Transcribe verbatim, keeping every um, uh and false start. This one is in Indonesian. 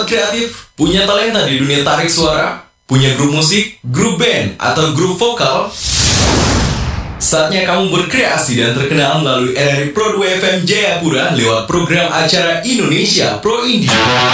sobat kreatif, punya talenta di dunia tarik suara? Punya grup musik, grup band, atau grup vokal? Saatnya kamu berkreasi dan terkenal melalui R R I Pro dua F M Jayapura lewat program acara Indonesia Pro Indie.